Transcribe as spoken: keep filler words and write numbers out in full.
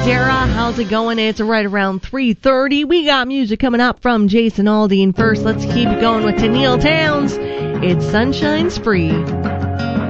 Dara. How's it going? It's right around three thirty. We got music coming up from Jason Aldean. First, let's keep it going with Tennille Townes. It's Sunshine's Free.